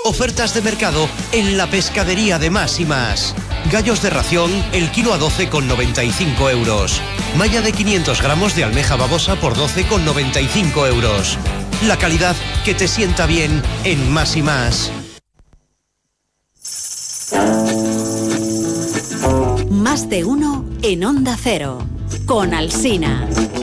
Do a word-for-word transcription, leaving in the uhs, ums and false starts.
Ofertas de mercado en la pescadería de Más y Más. Gallos de ración, el kilo a doce con noventa y cinco euros. Malla de quinientos gramos de almeja babosa por doce con noventa y cinco euros. La calidad que te sienta bien en Más y Más. Más de uno en Onda Cero, con Alsina.